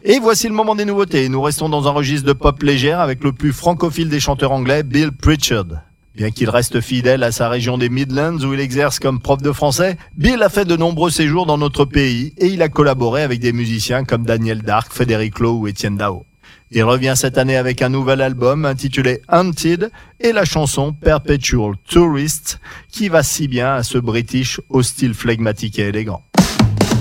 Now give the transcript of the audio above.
Et voici le moment des nouveautés. Nous restons dans un registre de pop légère avec le plus francophile des chanteurs anglais, Bill Pritchard. Bien qu'il reste fidèle à sa région des Midlands où il exerce comme prof de français, Bill a fait de nombreux séjours dans notre pays et il a collaboré avec des musiciens comme Daniel Dark, Frédéric Lowe ou Étienne Dao. Il revient cette année avec un nouvel album intitulé Haunted et la chanson Perpetual Tourist qui va si bien à ce British au style flegmatique et élégant.